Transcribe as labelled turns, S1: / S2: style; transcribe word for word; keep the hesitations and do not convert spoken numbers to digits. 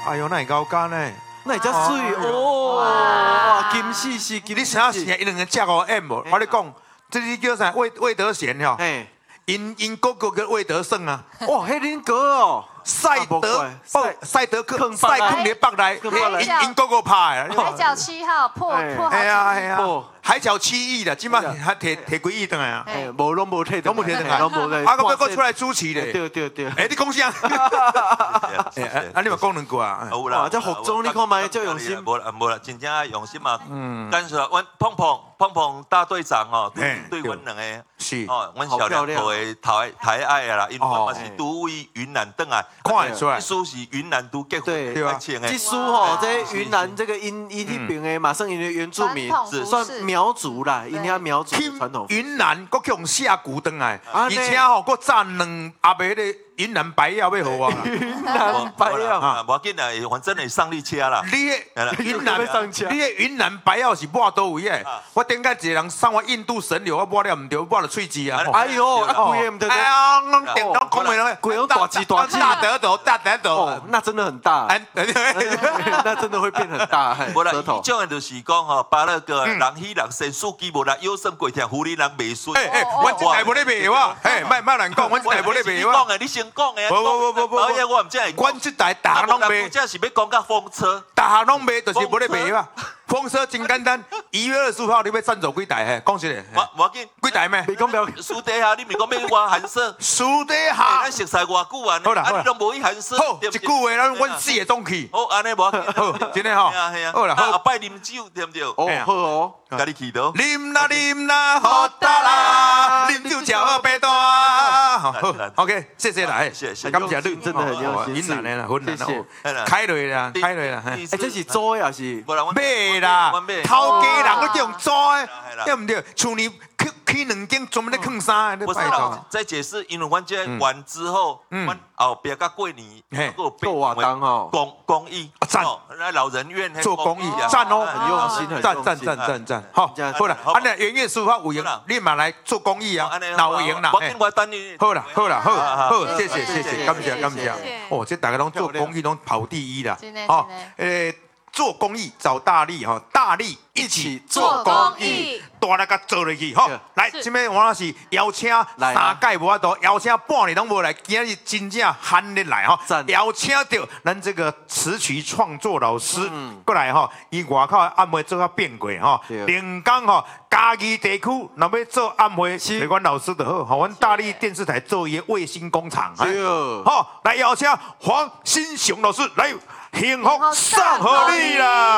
S1: 哎呦，那会高干呢？
S2: 那会遮水哦，哇，金细细，
S1: 你想想，伊两个食五 M 无？我你讲，这是叫啥？魏魏德贤吼，因因哥哥叫魏德胜啊。
S2: 哇，迄恁哥哦。
S1: 赛德赛赛德克赛克连棒来，因因哥哥拍的。
S3: 海角七号破破。
S1: 哎呀哎呀，海角七亿的，今麦还摕摕几亿回来啊？
S2: 哎，无拢无摕，
S1: 拢无摕回来，
S2: 拢无摕。
S1: 啊，个要搁出来主持咧。
S2: 对对对。
S1: 哎，你讲啥？哎，啊，你嘛讲两句啊？
S2: 有啦，这服装你看嘛，足用心。
S4: 无啦无啦，真正用心嘛。嗯。感谢阮碰碰碰碰大队长哦，对阮两个
S1: 是
S4: 哦，阮小两口的台台爱啦，因为嘛是拄位云南转来。
S1: 看得出来，
S4: 这书是云南都结婚
S2: 对吧？这书吼，这云南这个因伊那边的马上因的原住民是算苗族啦，因遐苗族传统。
S1: 云南搁去用下古灯来，而且吼搁炸两阿伯的云南白药要好我。
S2: 云南白药
S4: 啊，无要紧啦，反正会上你车啦。
S1: 你的云南，你的云南白药是抹倒位的？我顶下一个人送我印度神流，我抹了唔对，抹了喙齿啊。
S2: 哎呦，啊贵的唔对。
S1: 哎呀，我点到讲话了，
S2: 贵用大鸡大鸡。
S1: 大得斗，大得斗，
S2: 哦，那真的很大，那真的会变很大。
S4: 无啦，这种人就是讲吼，巴勒个人喜人生书记无啦，优胜过天，湖里人未衰。
S1: 哎哎，我这台无咧卖哇，哎，卖卖人讲，我这台无咧卖哇。
S4: 讲诶，你先讲诶。
S1: 不不不不不，
S4: 我唔知会。
S1: 我这台大拢卖，
S4: 这是要讲甲风车，
S1: 大拢卖就是无咧卖哇。风车真简单，一月二十五号你要赞助几台？嘿，讲实嘞。
S4: 我我紧
S1: 几台咩？
S2: 你讲不要。
S4: 私底下你咪讲要挖寒舍。
S1: 私底下。
S4: 咱熟悉偌久啊？
S1: 好啦好啦。
S4: 你都无去寒舍。
S1: 好，一句话咱阮四个总去。
S4: 好，安尼无。
S1: 好，真诶吼。
S4: 系啊系啊。
S1: 好啦好。
S4: 啊，拜啉酒对唔对？
S2: 哦好哦。
S4: 甲你祈祷。
S1: 啉啦啉啦，好哒啦，啉酒叫白单。好，OK， 谢谢啦，
S4: 谢谢，
S1: 感谢你，
S2: 真的很用心。
S1: 云南的啦，云南
S2: 的，
S1: 开落啦，开落啦。
S2: 哎，这是租的还是？
S1: 买啦，头家人我叫用租的，对唔对？去年去去两间专门咧放衫，
S4: 不是啦，再解释，因为阮这完之后，阮后壁甲过年，
S2: 做活动吼，
S4: 公公益，
S1: 赞，
S4: 那老人院
S1: 做公益，赞哦，
S2: 很用心，
S1: 赞赞赞赞赞，好，好啦，啊那元月十五号有闲，你嘛来做公益啊，那有闲啦，
S4: 我跟我等你，
S1: 好啦好啦好，好，谢谢谢谢，感谢感谢，哦，这大家拢做公益拢跑第一啦，哦，诶。做公益找大力哈，大力一起做公益，大力甲做落去哈。来，这边我是邀请三届无法度，邀请半年拢无来，今日真正喊你来哈。邀请到咱这个词曲创作老师过来哈，伊外口暗暝做较变过哈。连江哈嘉义地区，若要做暗暝，台湾老师就好，好，阮大力电视台做一个卫星工厂。好，来邀请黄新雄老师来。幸福送给你啦！